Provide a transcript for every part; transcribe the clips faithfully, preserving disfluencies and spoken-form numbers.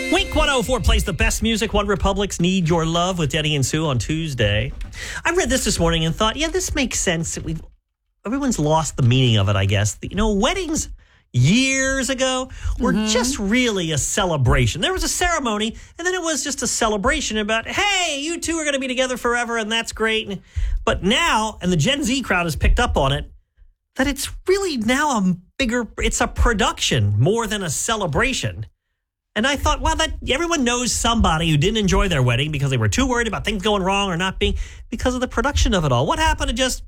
Wink one oh four plays the best music. One Republic's Need Your Love with Denny and Sue on Tuesday. I read this this morning and thought, yeah, this makes sense. We've, everyone's lost the meaning of it, I guess. You know, weddings years ago were mm-hmm. just really a celebration. There was a ceremony, and then it was just a celebration about, hey, you two are going to be together forever, and that's great. But now, and the Gen Z crowd has picked up on it, that it's really now a bigger, it's a production more than a celebration. And I thought, well, that everyone knows somebody who didn't enjoy their wedding because they were too worried about things going wrong or not being, because of the production of it all. What happened to just,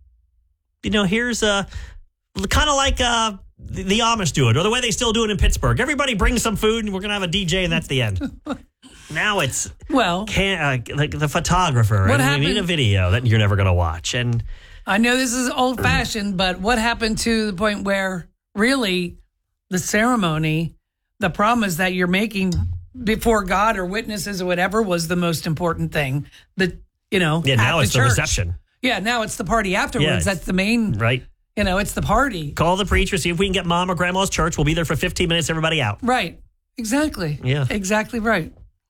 you know, here's a, kind of like uh, the, the Amish do it, or the way they still do it in Pittsburgh. Everybody brings some food and we're going to have a D J and that's the end. Now it's, well, can, uh, like the photographer, what and happened? we need a video that you're never going to watch. And I know this is old fashioned, but what happened to the point where really the ceremony, the promise that you're making before God or witnesses or whatever was the most important thing? The, you know, yeah, now it's the church. reception. Yeah, now it's the party afterwards. Yeah, That's the main, right. You know, it's the party. Call the preacher, see if we can get mom or grandma's church. We'll be there for fifteen minutes, everybody out. Right. Exactly. Yeah. Exactly right.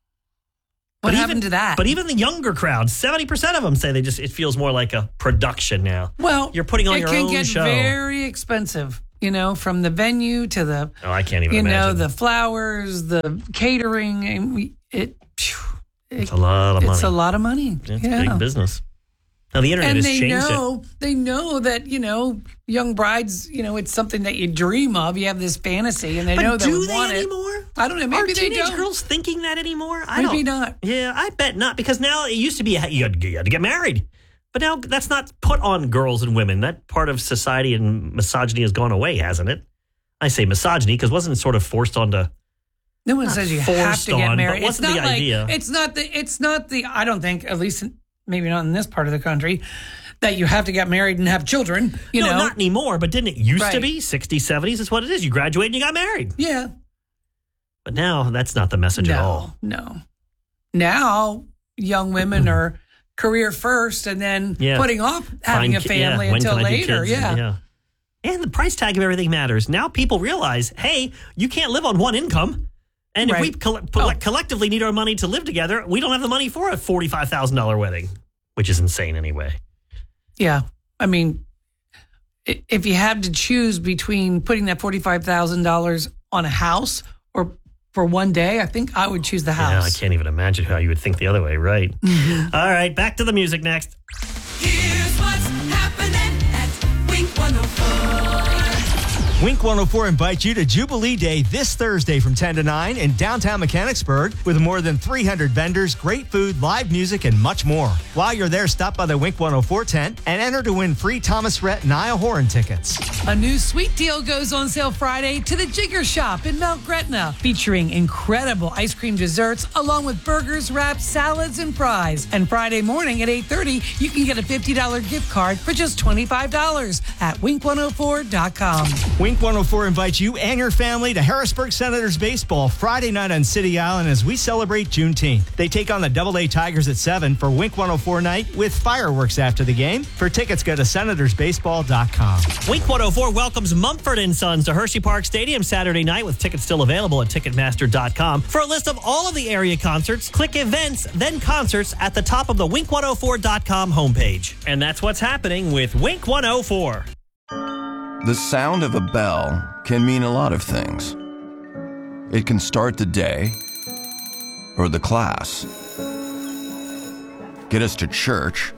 What but happened even, to that? But even the younger crowd, seventy percent of them say they just, it feels more like a production now. Well, you're putting on your own show. It can get very expensive, you know, from the venue to the, oh, I can't even you imagine. know, the flowers, the catering. And we, it, it, it's a lot of money. It's a lot of money. It's yeah. big business. Now, the internet and has they changed know, it. They know that, you know, young brides, you know, it's something that you dream of. You have this fantasy, and they but know they do want they it. anymore? I don't know. Maybe Are they teenage don't. girls thinking that anymore? I Maybe don't. not. Yeah, I bet not, because now it used to be you had, you had to get married. But now that's not put on girls and women. That part of society and misogyny has gone away, hasn't it? I say misogyny because wasn't it sort of forced onto... No one says you have to get on, married. But It's wasn't not the like, idea. it's not the, it's not the, I don't think, at least in, maybe not in this part of the country, that you have to get married and have children, you no, know. not anymore, but didn't it used right. to be? sixties, seventies is what it is. You graduate and you got married. Yeah. But now that's not the message no, at all. No. Now, young women are career first and then yeah. putting off having Find, a family yeah, until later. Yeah. yeah. And the price tag of everything matters. Now people realize, hey, you can't live on one income. And right. if we coll- oh. collectively need our money to live together, we don't have the money for a forty-five thousand dollars wedding, which is insane anyway. Yeah. I mean, if you had to choose between putting that forty-five thousand dollars on a house or for one day, I think I would choose the house. Yeah, I can't even imagine how you would think the other way, right? Mm-hmm. All right, back to the music next. Here's what's happening at Wink one oh four. Wink one oh four invites you to Jubilee Day this Thursday from ten to nine in downtown Mechanicsburg with more than three hundred vendors, great food, live music, and much more. While you're there, stop by the Wink one oh four tent and enter to win free Thomas Rhett Niall Horan tickets. A new sweet deal goes on sale Friday to the Jigger Shop in Mount Gretna, featuring incredible ice cream desserts along with burgers, wraps, salads, and fries. And Friday morning at eight thirty, you can get a fifty dollars gift card for just twenty-five dollars at wink one oh four dot com. Wink one oh four invites you and your family to Harrisburg Senators baseball Friday night on City Island as we celebrate Juneteenth. They take on the Double A Tigers at seven for Wink one oh four night with fireworks after the game. For tickets, go to senators baseball dot com. Wink one oh four welcomes Mumford and Sons to Hershey Park Stadium Saturday night with tickets still available at ticketmaster dot com. For a list of all of the area concerts, click events, then concerts at the top of the wink one oh four dot com homepage. And that's what's happening with Wink one oh four. The sound of a bell can mean a lot of things. It can start the day or the class, get us to church,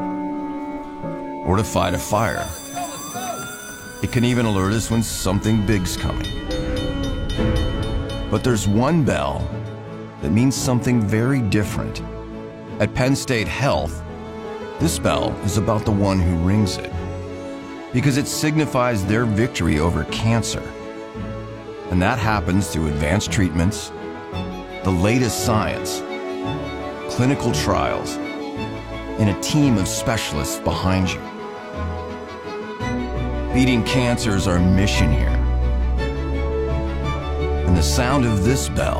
or to fight a fire. It can even alert us when something big's coming. But there's one bell that means something very different. At Penn State Health, this bell is about the one who rings it, because it signifies their victory over cancer. And that happens through advanced treatments, the latest science, clinical trials, and a team of specialists behind you. Beating cancer is our mission here. And the sound of this bell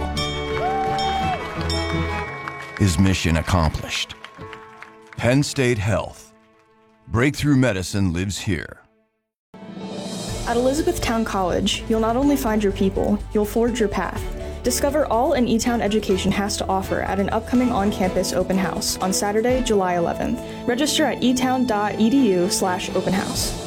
is mission accomplished. Penn State Health. Breakthrough medicine lives here. At Elizabethtown College, you'll not only find your people, you'll forge your path. Discover all an E-Town education has to offer at an upcoming on-campus open house on Saturday, July eleventh. Register at etown.edu slash open house.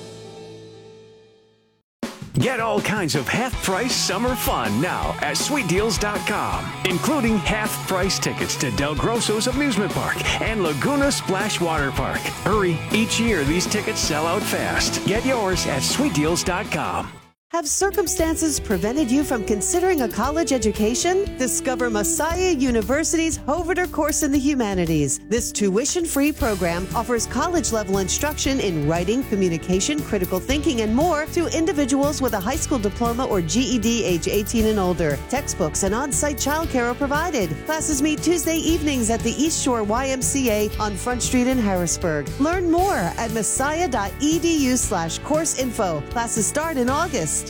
Get all kinds of half-price summer fun now at sweet deals dot com, including half-price tickets to Del Grosso's Amusement Park and Laguna Splash Water Park. Hurry, each year these tickets sell out fast. Get yours at sweet deals dot com. Have circumstances prevented you from considering a college education? Discover Messiah University's Hoverter course in the humanities. This tuition-free program offers college-level instruction in writing, communication, critical thinking, and more to individuals with a high school diploma or G E D age eighteen and older. Textbooks and on-site childcare are provided. Classes meet Tuesday evenings at the East Shore Y M C A on Front Street in Harrisburg. Learn more at messiah.edu slash course info. Classes start in August.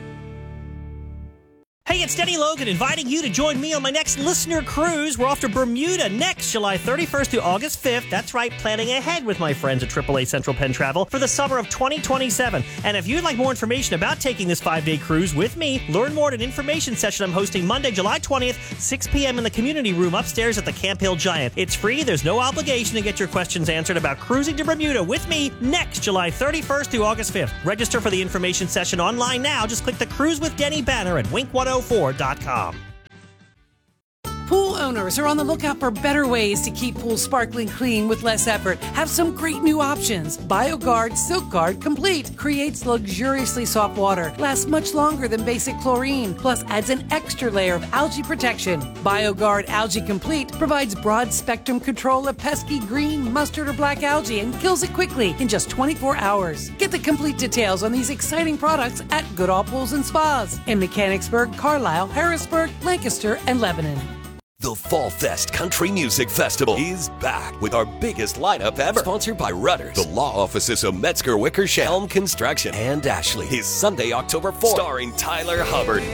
Hey, it's Denny Logan inviting you to join me on my next listener cruise. We're off to Bermuda next July thirty-first to August fifth. That's right, planning ahead with my friends at triple A Central Penn Travel for the summer of twenty twenty-seven. And if you'd like more information about taking this five-day cruise with me, learn more at an information session I'm hosting Monday, July twentieth, six p.m. in the community room upstairs at the Camp Hill Giant. It's free. There's no obligation to get your questions answered about cruising to Bermuda with me next July thirty-first to August fifth. Register for the information session online now. Just click the Cruise with Denny banner at wink one oh four dot com. Pool owners are on the lookout for better ways to keep pools sparkling clean with less effort. Have some great new options. BioGuard Silk Guard Complete creates luxuriously soft water, lasts much longer than basic chlorine, plus adds an extra layer of algae protection. BioGuard Algae Complete provides broad spectrum control of pesky green, mustard, or black algae and kills it quickly in just twenty-four hours. Get the complete details on these exciting products at Goodall Pools and Spas in Mechanicsburg, Carlisle, Harrisburg, Lancaster, and Lebanon. The Fall Fest Country Music Festival is back with our biggest lineup ever. Sponsored by Rudders, the law offices of Metzger Wickersham, Helm Construction, and Ashley. Is Sunday, October fourth, starring Tyler Hubbard,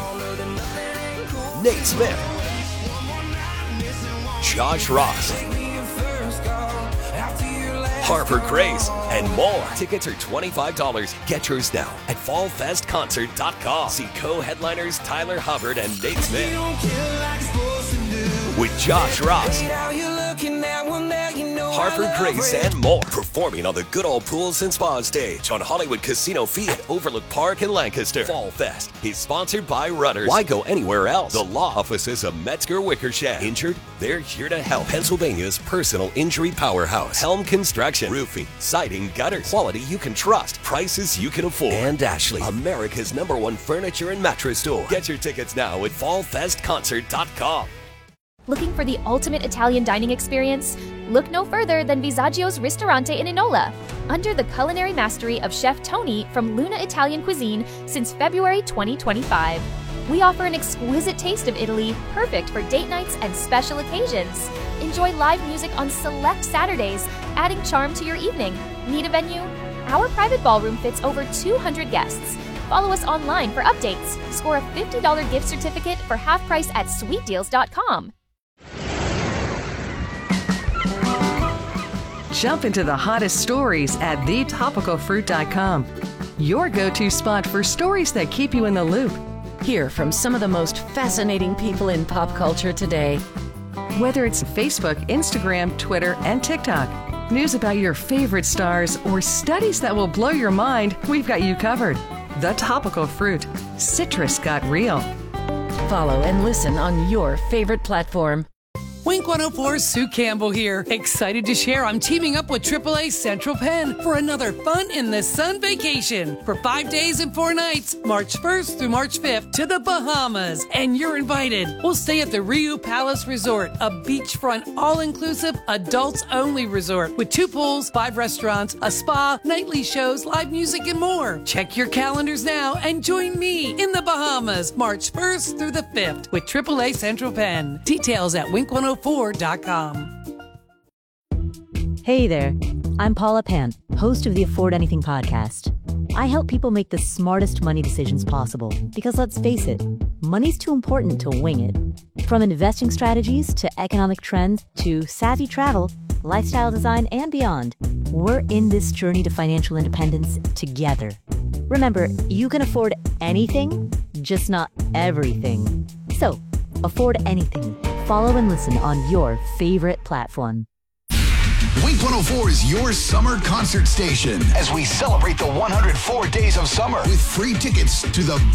Nate Smith, Josh Ross, Harper Grace, and more. Tickets are twenty-five dollars. Get yours now at fall fest concert dot com. See co-headliners Tyler Hubbard and Nate Smith with Josh Ross, Harper Grace, and more. Performing on the Goodall Pools and Spas stage on Hollywood Casino Field, Overlook Park in Lancaster. Fall Fest is sponsored by Rudders. Why go anywhere else? The law offices of Metzger Wickersham. Injured? They're here to help. Pennsylvania's personal injury powerhouse. Helm Construction. Roofing, siding, gutters. Quality you can trust. Prices you can afford. And Ashley, America's number one furniture and mattress store. Get your tickets now at fall fest concert dot com. Looking for the ultimate Italian dining experience? Look no further than Visaggio's Ristorante in Enola. Under the culinary mastery of Chef Tony from Luna Italian Cuisine since February twenty twenty-five. We offer an exquisite taste of Italy, perfect for date nights and special occasions. Enjoy live music on select Saturdays, adding charm to your evening. Need a venue? Our private ballroom fits over two hundred guests. Follow us online for updates. Score a fifty dollars gift certificate for half price at sweet deals dot com. Jump into the hottest stories at the topical fruit dot com. Your go-to spot for stories that keep you in the loop. Hear from some of the most fascinating people in pop culture today. Whether it's Facebook, Instagram, Twitter, and TikTok, news about your favorite stars, or studies that will blow your mind, we've got you covered. The Topical Fruit. Citrus got real. Follow and listen on your favorite platform. Wink one oh four's Sue Campbell here. Excited to share I'm teaming up with triple A Central Penn for another fun in the sun vacation for five days and four nights, March first through March fifth to the Bahamas. And you're invited. We'll stay at the Riu Palace Resort, a beachfront, all-inclusive, adults-only resort with two pools, five restaurants, a spa, nightly shows, live music, and more. Check your calendars now and join me in the Bahamas, March first through the fifth with triple A Central Penn. Details at wink one oh four dot com. Hey there, I'm Paula Pant, host of the Afford Anything podcast. I help people make the smartest money decisions possible because let's face it, money's too important to wing it. From investing strategies to economic trends to savvy travel, lifestyle design, and beyond, we're in this journey to financial independence together. Remember, you can afford anything, just not everything. So, afford anything. Follow and listen on your favorite platform. Wink one oh four is your summer concert station as we celebrate the one hundred four days of summer with free tickets to the